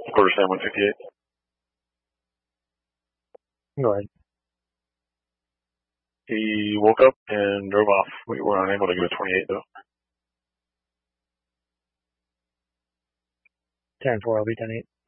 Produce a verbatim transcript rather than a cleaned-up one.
Quarter Sam one fifty-eight. Go ahead. He woke up and drove off. We were unable to get a twenty-eight though. ten four, I'll be ten eight.